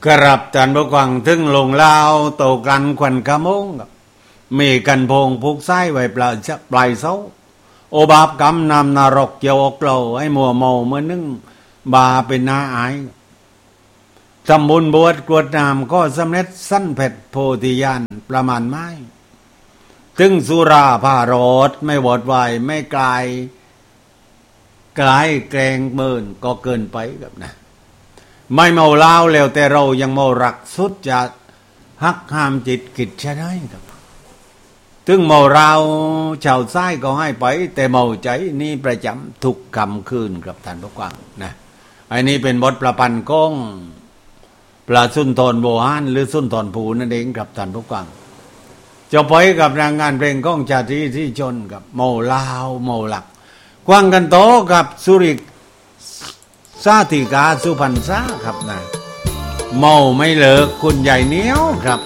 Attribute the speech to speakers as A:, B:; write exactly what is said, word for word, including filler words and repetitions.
A: กระบท่านผู้ฟังถึงลงลาวโตกันควันขมงมีกันพงผูกไส้ไว้ปลายปลายเสาโอบาปกรรมนำนรกเกี่ยวอกเราให้มัวเมาเมื่อนึ่งบาเป็นนาอายทำบุญบวชกรวดน้ำก็สำเร็จสั้นเผ็ดโพธิญาณประมาณไม้ถึงสุราผ่ารถไม่วอดวายไม่กลายกลายแกงเมินก็เกินไปกับนะไม่เมาเหล้าแล้วแต่เรายังเมารักสุดจะหักห้ามจิตกิจใช่ไหมครับถึงเมาเราชาวซ้ายก็ให้ไปแต่เมาใจนี่ประจำทุกคำคืนครับท่านผู้ฟังนะไอ้นี่เป็นบทประพันธ์ก้องพระสุนทรโวหารหรือสุนทรภูนั่นเองครับท่านผู้ฟังจะไปกับรางงานเพลงก้องชาติที่ชนกับเมาเหล้าเมาหลักกวางกันโตกับสุริกสาธิกาสุพรรณษาครับนะเมาไม่เลิกคุณใหญ่เหนียวครับ